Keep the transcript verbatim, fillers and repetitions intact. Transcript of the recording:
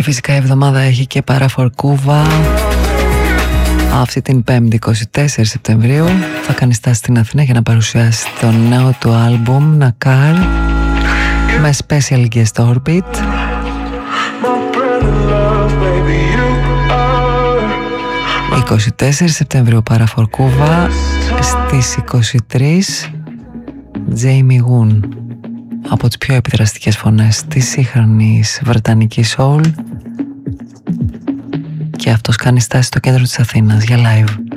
φυσικά η εβδομάδα έχει και παραφορκούβα. Αυτή την πέμπτη είκοσι τέσσερις Σεπτεμβρίου θα κάνει στάση στην Αθήνα για να παρουσιάσει το νέο του άλμπουμ Νακάρ με special guest orbit. είκοσι τέσσερις Σεπτεμβρίου παραφορκούβα, στις είκοσι τρεις Jamie Woon, από τις πιο επιδραστικές φωνές της σύγχρονης βρετανικής soul, και αυτός κάνει στάση στο κέντρο της Αθήνας για live.